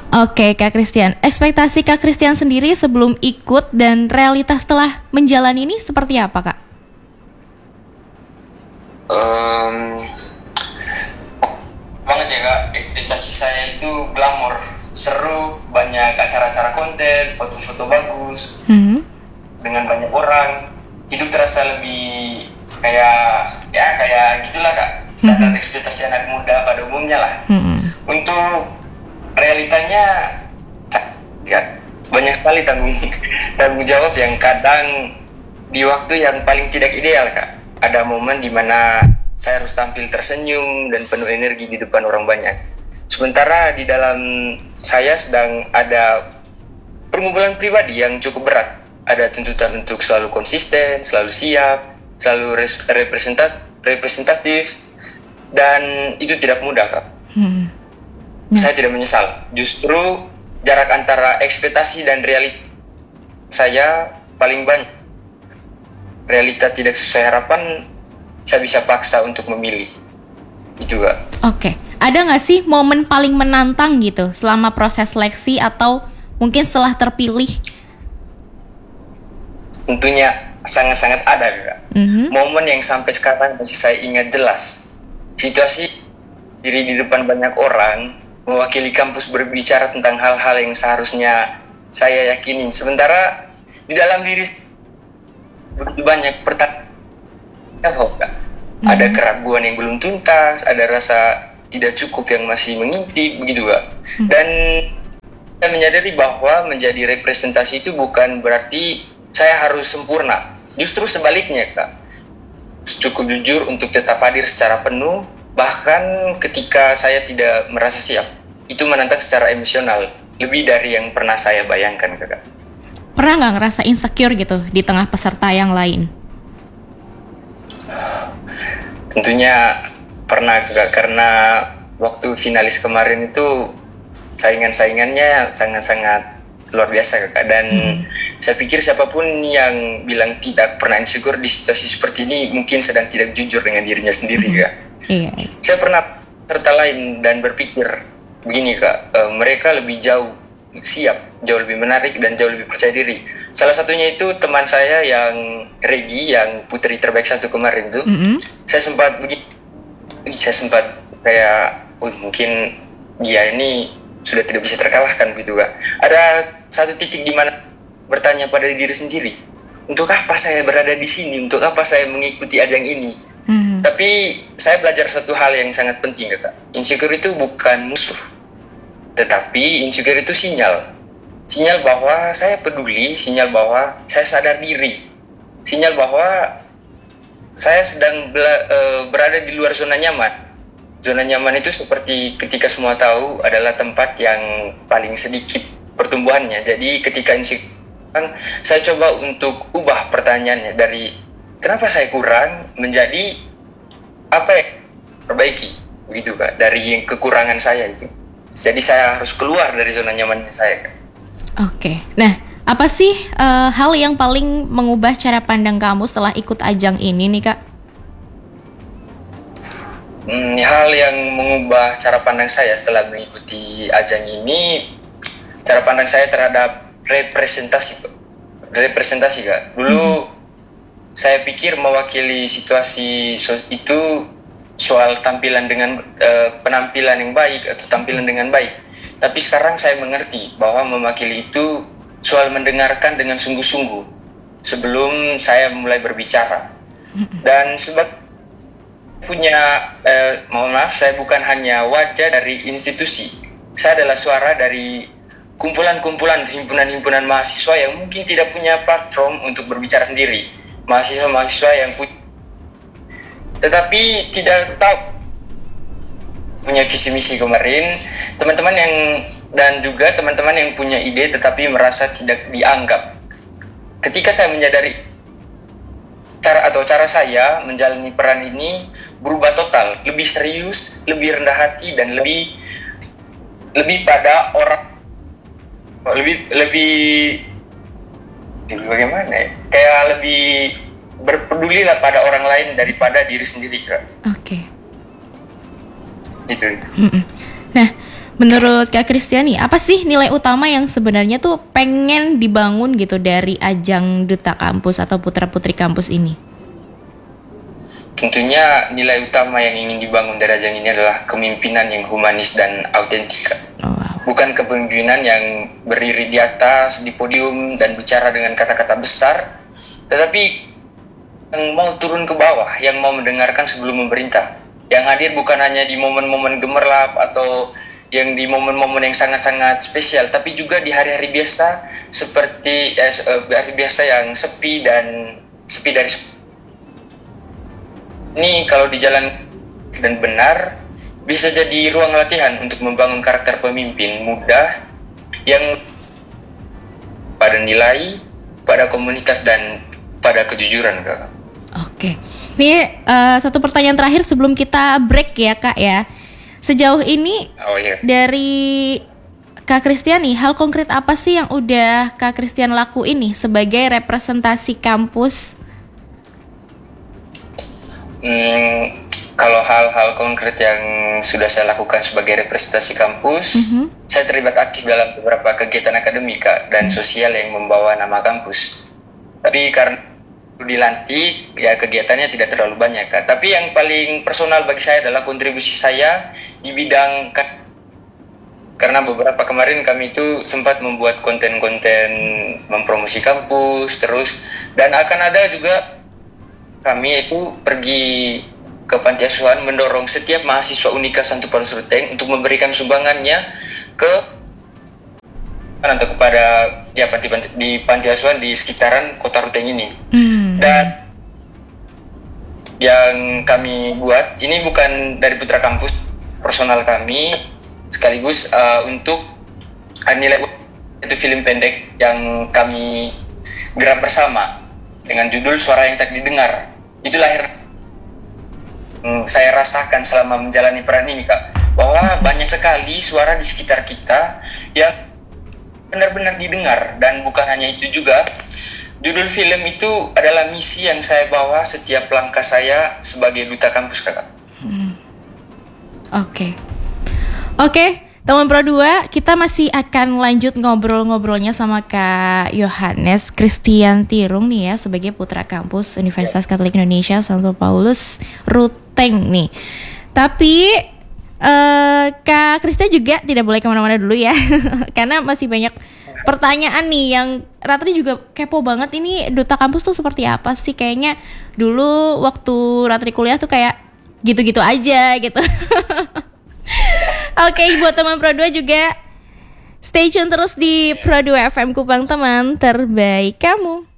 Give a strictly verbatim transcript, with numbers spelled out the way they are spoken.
Oke, Kak Christian. Ekspektasi Kak Christian sendiri sebelum ikut dan realitas setelah menjalani ini seperti apa, Kak? Um, banget ya Kak, ekspektasi saya itu glamor, seru, banyak acara-acara konten, foto-foto bagus, hmm. dengan banyak orang, hidup terasa lebih kayak ya kayak gitulah Kak, standar hmm. ekspektasi anak muda pada umumnya lah. Hmm. Untuk realitanya ya banyak sekali tanggung tanggung jawab yang kadang di waktu yang paling tidak ideal Kak. Ada momen di mana saya harus tampil tersenyum dan penuh energi di depan orang banyak. Sementara di dalam saya sedang ada pergumulan pribadi yang cukup berat. Ada tuntutan untuk selalu konsisten, selalu siap, selalu representat, representatif, dan itu tidak mudah Kak. Hmm. Ya. Saya tidak menyesal. Justru jarak antara ekspektasi dan realita saya paling banyak. Realita tidak sesuai harapan, saya bisa paksa untuk memilih. Itu Kak. Oke. Ada nggak sih momen paling menantang gitu selama proses seleksi atau mungkin setelah terpilih? Tentunya sangat-sangat ada Kak. Mm-hmm. Momen yang sampai sekarang masih saya ingat jelas. Situasi diri di depan banyak orang, mewakili kampus berbicara tentang hal-hal yang seharusnya saya yakinin. Sementara di dalam diri begitu banyak pertanyaan, hmm. ada keraguan yang belum tuntas, ada rasa tidak cukup yang masih mengintip, begitu Kak. Hmm. Dan saya menyadari bahwa menjadi representasi itu bukan berarti saya harus sempurna. Justru sebaliknya Kak, cukup jujur untuk tetap hadir secara penuh, bahkan ketika saya tidak merasa siap. Itu menantang secara emosional, lebih dari yang pernah saya bayangkan Kak. Pernah nggak ngerasa insecure gitu di tengah peserta yang lain? Tentunya pernah Kak, karena waktu finalis kemarin itu saingan-saingannya sangat-sangat luar biasa Kak. Dan hmm. saya pikir siapapun yang bilang tidak pernah insecure di situasi seperti ini mungkin sedang tidak jujur dengan dirinya sendiri Kak. Iya. Saya pernah peserta lain dan berpikir begini Kak, e, mereka lebih jauh siap, jauh lebih menarik dan jauh lebih percaya diri. Salah satunya itu teman saya yang Regi, yang putri terbaik satu kemarin tuh. Mm-hmm. Saya sempat begini, saya sempat kayak, oh, mungkin dia ini sudah tidak bisa terkalahkan gitu Kak. Ada satu titik di mana bertanya pada diri sendiri, untuk apa saya berada di sini? Untuk apa saya mengikuti ajang ini? Mm-hmm. Tapi saya belajar satu hal yang sangat penting Kak. Insecure itu bukan musuh. Tetapi insecure itu sinyal. Sinyal bahwa saya peduli, sinyal bahwa saya sadar diri. Sinyal bahwa saya sedang bela- e, berada di luar zona nyaman. Zona nyaman itu seperti ketika semua tahu adalah tempat yang paling sedikit pertumbuhannya. Jadi ketika insecure, saya coba untuk ubah pertanyaannya dari kenapa saya kurang menjadi apa yang perbaiki. Begitu Kak, dari kekurangan saya itu. Jadi saya harus keluar dari zona nyamannya saya. Oke, nah apa sih uh, hal yang paling mengubah cara pandang kamu setelah ikut ajang ini nih Kak? Hmm, hal yang mengubah cara pandang saya setelah mengikuti ajang ini, cara pandang saya terhadap representasi, representasi Kak. Dulu hmm. saya pikir mewakili situasi itu soal tampilan dengan uh, penampilan yang baik atau tampilan dengan baik. Tapi sekarang saya mengerti bahwa mewakili itu soal mendengarkan dengan sungguh-sungguh sebelum saya mulai berbicara. Dan sebab punya, uh, mohon maaf, saya bukan hanya wajah dari institusi. Saya adalah suara dari kumpulan-kumpulan, himpunan-himpunan mahasiswa yang mungkin tidak punya platform untuk berbicara sendiri. Mahasiswa-mahasiswa yang punya tetapi tidak tahu punya visi misi kemarin, teman-teman yang dan juga teman-teman yang punya ide tetapi merasa tidak dianggap. Ketika saya menyadari cara atau cara saya menjalani peran ini berubah total, lebih serius, lebih rendah hati dan lebih lebih pada orang lebih lebih lebih bagaimana ya? Kayak lebih berpedulilah pada orang lain daripada diri sendiri Kak. Oke. Itu. Nah, Menurut Kak Kristiani, apa sih nilai utama yang sebenarnya tuh pengen dibangun gitu dari ajang Duta Kampus atau Putra-Putri Kampus ini? Tentunya nilai utama yang ingin dibangun dari ajang ini adalah kepemimpinan yang humanis dan autentik. Oh, wow. Bukan kepemimpinan yang berdiri di atas, di podium, dan bicara dengan kata-kata besar, tetapi yang mau turun ke bawah, yang mau mendengarkan sebelum memerintah. Yang hadir bukan hanya di momen-momen gemerlap atau yang di momen-momen yang sangat-sangat spesial, tapi juga di hari-hari biasa seperti eh, hari biasa yang sepi dan sepi dari ini. Kalau di jalan dan benar, bisa jadi ruang latihan untuk membangun karakter pemimpin muda yang pada nilai, pada komunitas, dan pada kejujuran, Kak. Oke, ini uh, satu pertanyaan terakhir sebelum kita break ya Kak ya. Sejauh ini Oh, iya. dari Kak Kristiani, hal konkret apa sih yang udah Kak Kristian lakuin nih sebagai representasi kampus? Hmm, kalau hal-hal konkret yang sudah saya lakukan sebagai representasi kampus, mm-hmm. saya terlibat aktif dalam beberapa kegiatan akademika dan sosial yang membawa nama kampus. Tapi karena dilantik, ya kegiatannya tidak terlalu banyak, Kak. Tapi yang paling personal bagi saya adalah kontribusi saya di bidang, karena beberapa kemarin kami itu sempat membuat konten-konten mempromosi kampus terus, dan akan ada juga kami itu pergi ke panti asuhan mendorong setiap mahasiswa Unika Santo Paulus Ruteng untuk memberikan sumbangannya ke atau kepada ya panti-panti di panti asuhan di sekitaran kota Ruteng ini. Mm. Dan yang kami buat ini bukan dari Putra Kampus, personal kami, sekaligus uh, untuk uh, nilai itu film pendek yang kami gerak bersama dengan judul Suara yang Tak Didengar. Itu lahir hmm, saya rasakan selama menjalani peran ini, Kak, bahwa banyak sekali suara di sekitar kita yang benar-benar didengar. Dan bukan hanya itu juga, judul film itu adalah misi yang saya bawa setiap langkah saya sebagai duta kampus, Kakak. Hmm. Oke, okay. oke, okay, teman Pro dua, kita masih akan lanjut ngobrol-ngobrolnya sama Kak Yohanes Christian Tirung nih ya, sebagai Putra Kampus Universitas Katolik Indonesia Santo Paulus Ruteng nih. Tapi Uh, Kak Krista juga tidak boleh kemana-mana dulu ya karena masih banyak pertanyaan nih yang Ratri juga kepo banget. Ini duta kampus tuh seperti apa sih? Kayaknya dulu waktu Ratri kuliah tuh kayak gitu-gitu aja gitu. Oke, okay, buat teman Pro dua juga stay tune terus di Pro dua F M Kupang, teman terbaik kamu.